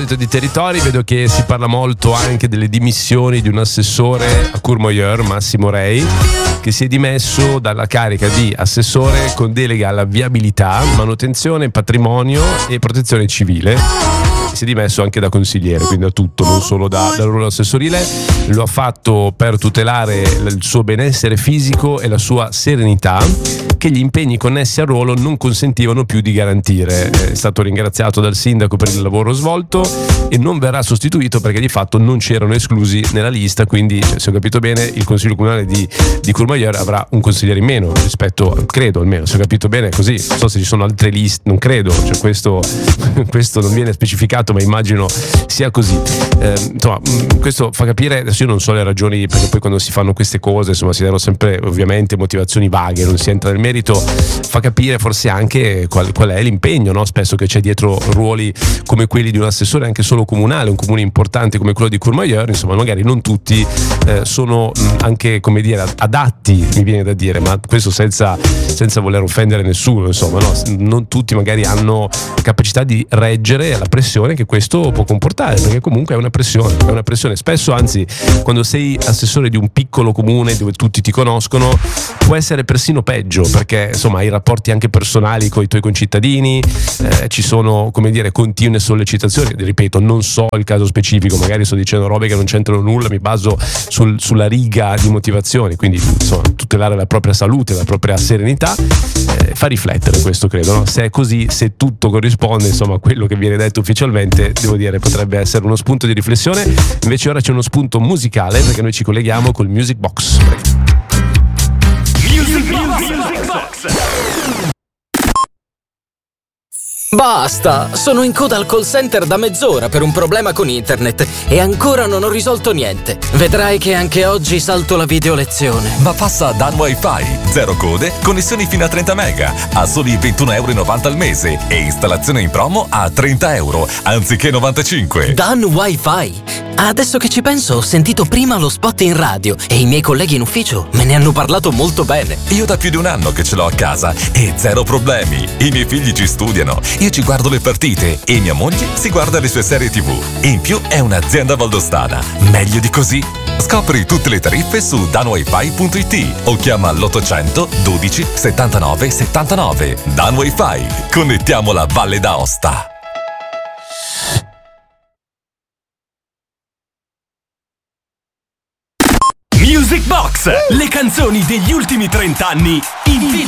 proposito di territori, vedo che si parla molto anche delle dimissioni di un assessore a Courmayeur, Massimo Rei, che si è dimesso dalla carica di assessore con delega alla viabilità, manutenzione, patrimonio e protezione civile. Si è dimesso anche da consigliere, quindi da tutto, non solo dal ruolo assessorile. Lo ha fatto per tutelare il suo benessere fisico e la sua serenità, che gli impegni connessi al ruolo non consentivano più di garantire. È stato ringraziato dal sindaco per il lavoro svolto e non verrà sostituito perché di fatto non c'erano esclusi nella lista, quindi se ho capito bene il consiglio comunale di Courmayeur avrà un consigliere in meno rispetto, credo almeno, se ho capito bene così. Non so se ci sono altre liste, non credo, cioè questo non viene specificato, ma immagino sia così. Insomma, questo fa capire, adesso io non so le ragioni, perché poi quando si fanno queste cose insomma si danno sempre ovviamente motivazioni vaghe, non si entra nel merito. Fa capire forse anche qual è l'impegno, no? Spesso che c'è dietro ruoli come quelli di un assessore anche solo comunale, un comune importante come quello di Courmayeur. Insomma, magari non tutti sono anche, come dire, adatti, mi viene da dire, ma questo senza voler offendere nessuno, insomma, no? Non tutti magari hanno capacità di reggere la pressione che questo può comportare, perché comunque è una pressione spesso, anzi quando sei assessore di un piccolo comune dove tutti ti conoscono può essere persino peggio, perché insomma hai rapporti anche personali con i tuoi concittadini, ci sono, come dire, continue sollecitazioni. Ripeto, non so il caso specifico, magari sto dicendo robe che non c'entrano nulla, mi baso sulla riga di motivazioni, quindi insomma tutelare la propria salute, la propria serenità, fa riflettere questo, credo, no? Se è così, se tutto corrisponde insomma a quello che viene detto ufficialmente, devo dire potrebbe essere uno spunto di riflessione. Invece ora c'è uno spunto musicale, perché noi ci colleghiamo col Music Box. Music Box. Basta! Sono in coda al call center da mezz'ora per un problema con internet e ancora non ho risolto niente. Vedrai che anche oggi salto la video lezione. Ma passa a Dan Wi-Fi. Zero code, connessioni fino a 30 mega, a soli €21,90 al mese e installazione in promo a €30, anziché 95. Dan Wi-Fi? Adesso che ci penso, ho sentito prima lo spot in radio e i miei colleghi in ufficio me ne hanno parlato molto bene. Io da più di un anno che ce l'ho a casa e zero problemi. I miei figli ci studiano, io ci guardo le partite e mia moglie si guarda le sue serie TV. In più è un'azienda valdostana. Meglio di così? Scopri tutte le tariffe su danwifi.it o chiama l'800 12 79 79. Dan Wi-Fi. Connettiamo la Valle d'Aosta. Music Box, le canzoni degli ultimi 30 anni in